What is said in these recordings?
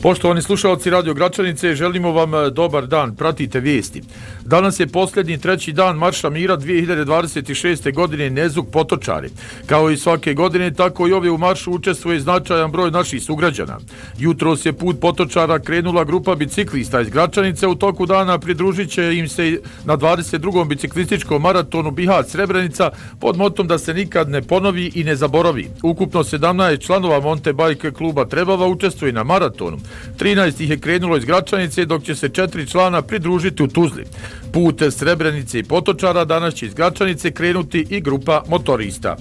Poštovani slušalci Radio Gračanice, želimo vam dobar dan, pratite vijesti. Danas je posljednji treći dan Marša mira 2026. godine Nezug Potočari. Kao i svake godine, tako i ove u maršu učestvuje značajan broj naših sugrađana. Jutros je put Potočara krenula grupa biciklista iz Gračanice, u toku dana pridružit će im se na 22. biciklističkom maratonu Bihać-Srebrenica pod motom da se nikad ne ponovi i ne zaboravi. Ukupno 17 članova Monte Bike kluba Trebava učestvuje na maratonu. 13 ih je krenulo iz Gračanice, dok će se 4 člana pridružiti u Tuzli. Put Srebrenice i Potočara danas će iz Gračanice krenuti i grupa motorista.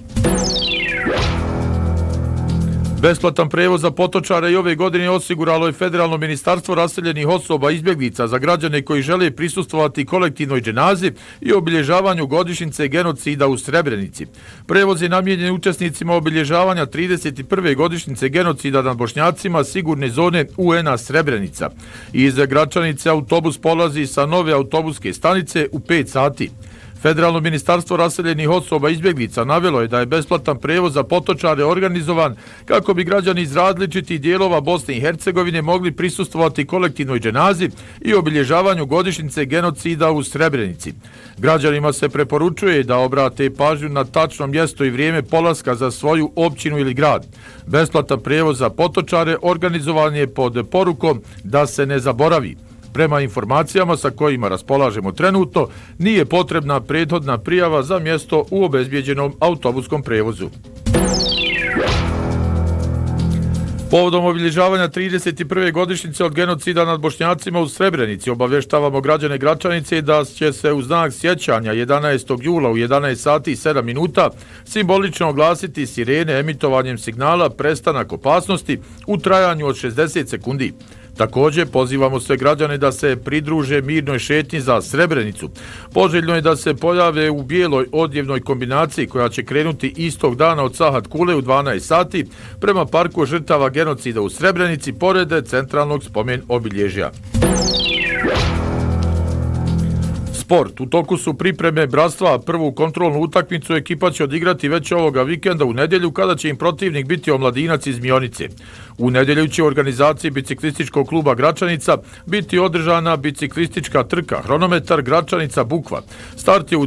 Besplatan prevoz za Potočare i ove godine osiguralo je Federalno ministarstvo raseljenih osoba izbjeglica za građane koji žele prisustvovati kolektivnoj dženazi i obilježavanju godišnjice genocida u Srebrenici. Prevoz je namijenjen učesnicima obilježavanja 31. godišnjice genocida nad Bošnjacima sigurne zone UN-a Srebrenica. Iz Gračanice autobus polazi sa nove autobuske stanice u 5 sati. Federalno ministarstvo raseljenih osoba izbjeglica navelo je da je besplatan prevoz za Potočare organizovan kako bi građani iz različitih dijelova Bosne i Hercegovine mogli prisustvovati kolektivnoj dženazi i obilježavanju godišnjice genocida u Srebrenici. Građanima se preporučuje da obrate pažnju na tačno mjesto i vrijeme polaska za svoju općinu ili grad. Besplatan prevoz za Potočare organizovan je pod porukom da se ne zaboravi. Prema informacijama sa kojima raspolažemo trenutno, nije potrebna prethodna prijava za mjesto u obezbijeđenom autobuskom prevozu. Povodom obilježavanja 31. godišnjice od genocida nad Bošnjacima u Srebrenici obavještavamo građane Gračanice da će se u znak sjećanja 11. jula u 11 sati i 7 minuta simbolično oglasiti sirene emitovanjem signala prestanak opasnosti u trajanju od 60 sekundi. Također pozivamo sve građane da se pridruže mirnoj šetnji za Srebrenicu. Poželjno je da se pojave u bijeloj odjevnoj kombinaciji koja će krenuti istog dana od Sahat Kule u 12 sati prema parku žrtava genocida u Srebrenici pored centralnog spomen obilježja. Sport. U toku su pripreme Bratstva, prvu kontrolnu utakmicu ekipa će odigrati već ovoga vikenda u nedjelju kada će im protivnik biti Omladinac iz Mionice. U nedjelju će u organizaciji biciklističkog kluba Gračanica biti održana biciklistička trka Hronometar Gračanica Bukva. Start je u